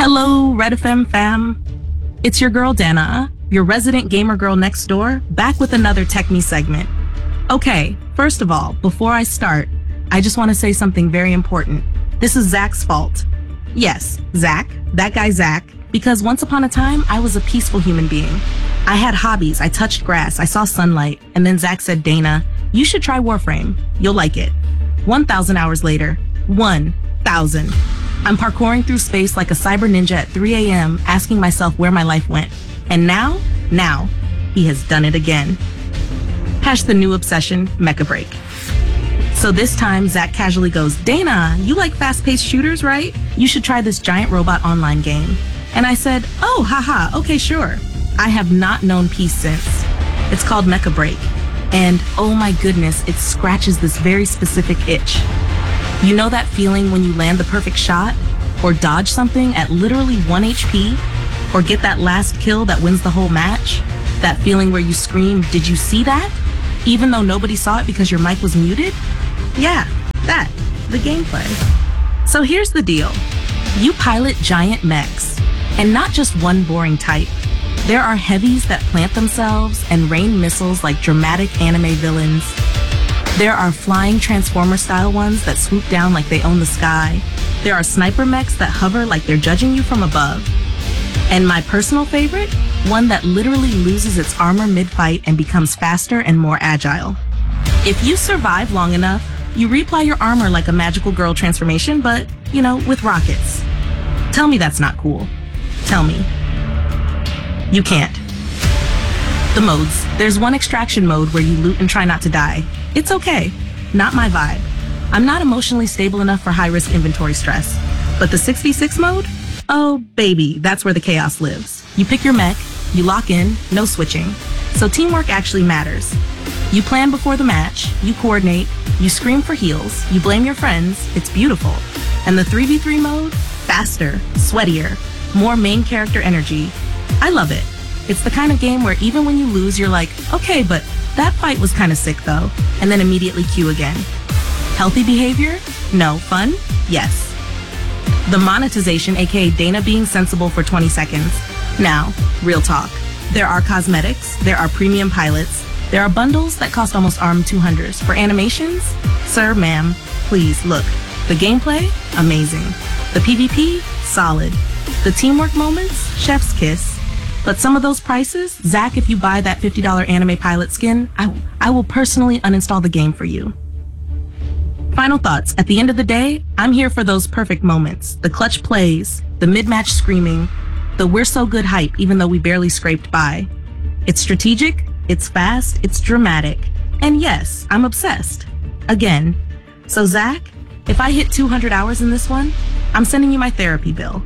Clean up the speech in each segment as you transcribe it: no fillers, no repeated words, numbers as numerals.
Hello, Red FM fam. It's your girl Dana, your resident gamer girl next door, back with another Tech Me segment. Okay, first of all, before I start, I just want to say something very important. This is Zach's fault. Yes, Zach, that guy Zach, because once upon a time, I was a peaceful human being. I had hobbies, I touched grass, I saw sunlight, and then Zach said, Dana, you should try Warframe. You'll like it. 1,000 hours later, 1,000. I'm parkouring through space like a cyber ninja at 3 a.m., asking myself where my life went. And now, he has done it again. Hash the new obsession, Mecha Break. So this time, Zach casually goes, Dana, you like fast-paced shooters, right? You should try this giant robot online game. And I said, oh, haha, okay, sure. I have not known peace since. It's called Mecha Break. And oh my goodness, it scratches this very specific itch. You know that feeling when you land the perfect shot, or dodge something at literally 1 HP, or get that last kill that wins the whole match? That feeling where you scream, did you see that? Even though nobody saw it because your mic was muted? Yeah, that, the gameplay. So here's the deal. You pilot giant mechs, and not just one boring type. There are heavies that plant themselves and rain missiles like dramatic anime villains. There are flying Transformer-style ones that swoop down like they own the sky. There are sniper mechs that hover like they're judging you from above. And my personal favorite, one that literally loses its armor mid-fight and becomes faster and more agile. If you survive long enough, you reapply your armor like a magical girl transformation, but, with rockets. Tell me that's not cool. Tell me. You can't. The modes. There's one extraction mode where you loot and try not to die. It's okay. Not my vibe. I'm not emotionally stable enough for high-risk inventory stress. But the 6v6 mode? Oh, baby, that's where the chaos lives. You pick your mech, you lock in, no switching. So teamwork actually matters. You plan before the match, you coordinate, you scream for heals, you blame your friends, it's beautiful. And the 3v3 mode? Faster, sweatier, more main character energy. I love it. It's the kind of game where even when you lose, you're like, okay, but that fight was kind of sick though, and then immediately queue again. Healthy behavior? No. Fun? Yes. The monetization, aka Dana being sensible for 20 seconds. Now, real talk. There are cosmetics, there are premium pilots, there are bundles that cost almost ARM 200s. For animations? Sir, ma'am, please, look. The gameplay? Amazing. The PvP? Solid. The teamwork moments? Chef's kiss. But some of those prices, Zach, if you buy that $50 anime pilot skin, I will personally uninstall the game for you. Final thoughts. At the end of the day, I'm here for those perfect moments. The clutch plays, the mid-match screaming, the we're so good hype even though we barely scraped by. It's strategic, it's fast, it's dramatic. And yes, I'm obsessed. Again. So Zach, if I hit 200 hours in this one, I'm sending you my therapy bill.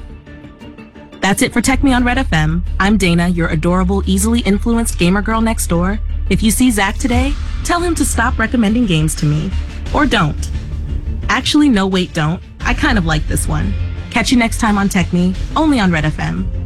That's it for Tech Me on Red FM. I'm Dana, your adorable, easily influenced gamer girl next door. If you see Zach today, tell him to stop recommending games to me. Or don't. Actually, no, wait, don't. I kind of like this one. Catch you next time on Tech Me, only on Red FM.